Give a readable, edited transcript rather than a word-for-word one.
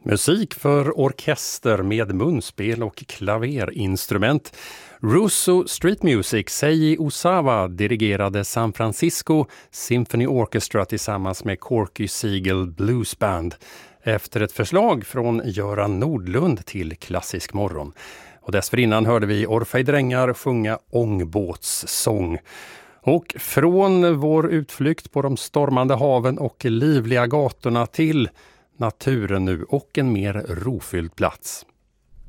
Musik för orkester med munspel och klaverinstrument. Russo Street Music, Seiji Osawa dirigerade San Francisco Symphony Orchestra tillsammans med Corky Siegel Blues Band efter ett förslag från Göran Nordlund till Klassisk morgon. Och dessförinnan hörde vi Orfej Drängar sjunga Ångbåtssång. Och från vår utflykt på de stormande haven och livliga gatorna till naturen nu och en mer rofylld plats.